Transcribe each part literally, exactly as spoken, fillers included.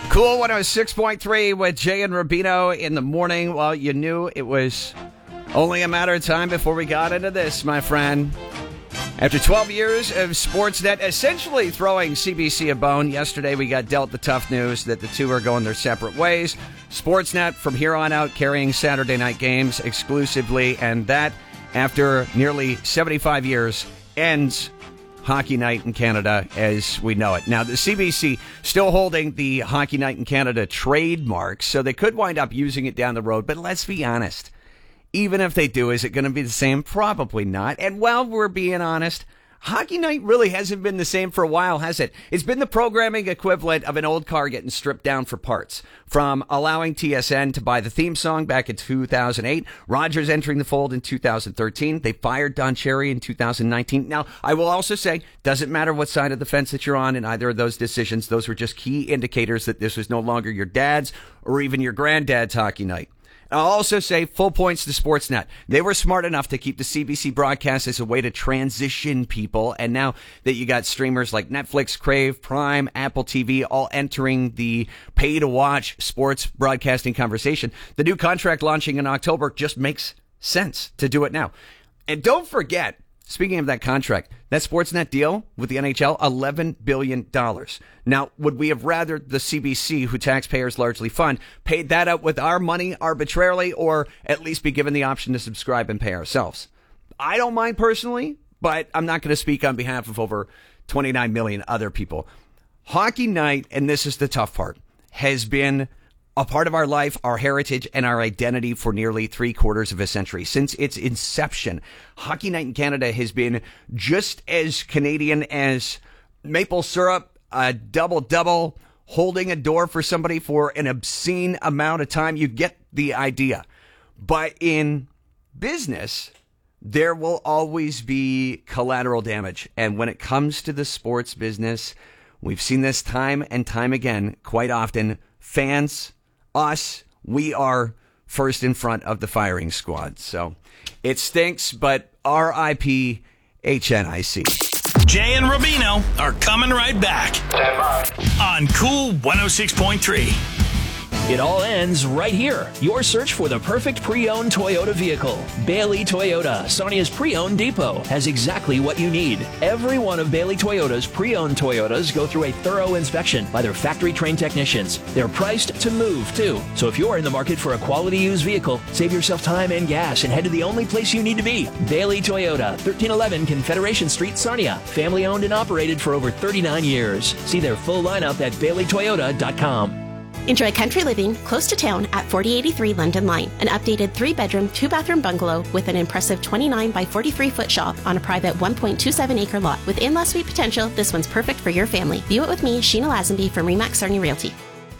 Cool one oh six point three with Jay and Rubino in the morning. Well, you knew it was only a matter of time before we got into this, my friend. After twelve years of Sportsnet essentially throwing C B C a bone, yesterday we got dealt the tough news that the two are going their separate ways. Sportsnet from here on out carrying Saturday night games exclusively, and that, after nearly seventy-five years, ends Hockey Night in Canada as we know it. Now, the C B C still holding the Hockey Night in Canada trademark, so they could wind up using it down the road, but let's be honest. Even if they do, is it going to be the same? Probably not. And while we're being honest, Hockey Night really hasn't been the same for a while, has it? It's been the programming equivalent of an old car getting stripped down for parts. From allowing T S N to buy the theme song back in two thousand eight, Rogers entering the fold in two thousand thirteen, they fired Don Cherry in two thousand nineteen. Now, I will also say, doesn't matter what side of the fence that you're on in either of those decisions, those were just key indicators that this was no longer your dad's or even your granddad's Hockey Night. I'll also say full points to Sportsnet. They were smart enough to keep the C B C broadcast as a way to transition people. And now that you got streamers like Netflix, Crave, Prime, Apple T V all entering the pay-to-watch sports broadcasting conversation, the new contract launching in October just makes sense to do it now. And don't forget, speaking of that contract, that Sportsnet deal with the N H L, eleven billion dollars. Now, would we have rather the C B C, who taxpayers largely fund, paid that out with our money arbitrarily, or at least be given the option to subscribe and pay ourselves? I don't mind personally, but I'm not going to speak on behalf of over twenty-nine million other people. Hockey Night, and this is the tough part, has been a part of our life, our heritage, and our identity for nearly three quarters of a century. Since its inception, Hockey Night in Canada has been just as Canadian as maple syrup, a double-double, holding a door for somebody for an obscene amount of time. You get the idea. But in business, there will always be collateral damage. And when it comes to the sports business, we've seen this time and time again, quite often, fans, us, we are first in front of the firing squad. So it stinks, but R I P H N I C. Jay and Rubino are coming right back. Stand by. On Cool one oh six point three. It all ends right here. Your search for the perfect pre-owned Toyota vehicle. Bailey Toyota, Sarnia's pre-owned depot, has exactly what you need. Every one of Bailey Toyota's pre-owned Toyotas go through a thorough inspection by their factory-trained technicians. They're priced to move, too. So if you're in the market for a quality used vehicle, save yourself time and gas and head to the only place you need to be. Bailey Toyota, thirteen eleven Confederation Street, Sarnia. Family-owned and operated for over thirty-nine years. See their full lineup at bailey toyota dot com. Enjoy country living close to town at forty eighty-three London Line, an updated three-bedroom, two-bathroom bungalow with an impressive twenty-nine by forty-three foot shop on a private one point two seven acre lot. With in-law suite potential, this one's perfect for your family. View it with me, Sheena Lazenby from Remax Sarnia Realty.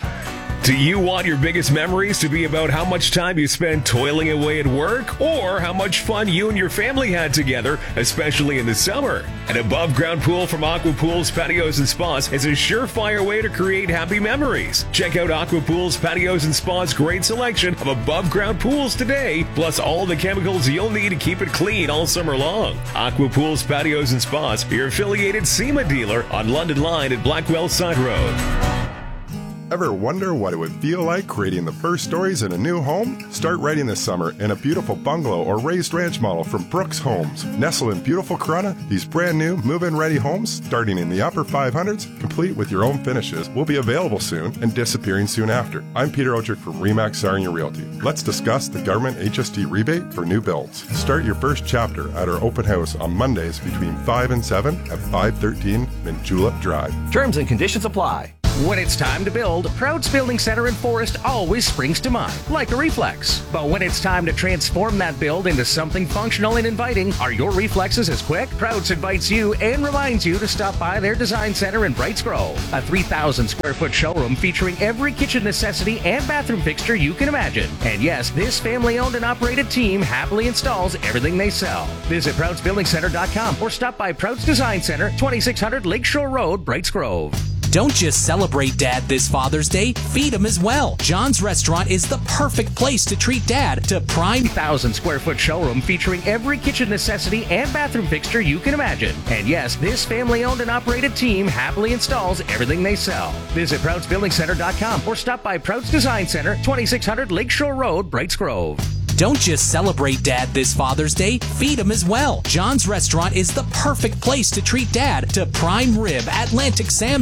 Do you want your biggest memories to be about how much time you spent toiling away at work, or how much fun you and your family had together, especially in the summer? An above-ground pool from Aqua Pools, Patios and Spas is a surefire way to create happy memories. Check out Aqua Pools, Patios and Spas' great selection of above-ground pools today, plus all the chemicals you'll need to keep it clean all summer long. Aqua Pools, Patios and Spas, your affiliated SEMA dealer on London Line at Blackwell Side Road. Ever wonder what it would feel like creating the first stories in a new home? Start writing this summer in a beautiful bungalow or raised ranch model from Brooks Homes. Nestled in beautiful Corunna, these brand new move-in ready homes, starting in the upper five hundreds, complete with your own finishes, will be available soon and disappearing soon after. I'm Peter Otrick from Remax Sarnia Realty. Let's discuss the government H S T rebate for new builds. Start your first chapter at our open house on Mondays between five and seven at five thirteen Minjulip Drive. Terms and conditions apply. When it's time to build, Prouds Building Center in Forest always springs to mind, like a reflex. But when it's time to transform that build into something functional and inviting, are your reflexes as quick? Prouds invites you and reminds you to stop by their design center in Brights Grove, a three thousand square foot showroom featuring every kitchen necessity and bathroom fixture you can imagine. And yes, this family-owned and operated team happily installs everything they sell. Visit prouds building center dot com or stop by Prouds Design Center, twenty-six hundred Lakeshore Road, Brights Grove. Don't just celebrate Dad this Father's Day, feed him as well. John's Restaurant is the perfect place to treat Dad to prime one thousand square foot showroom featuring every kitchen necessity and bathroom fixture you can imagine. And yes, this family-owned and operated team happily installs everything they sell. Visit Prouds Building Center dot com or stop by Prouds Design Center, twenty-six hundred Lakeshore Road, Brights Grove. Don't just celebrate Dad this Father's Day, feed him as well. John's Restaurant is the perfect place to treat Dad to prime rib Atlantic salmon.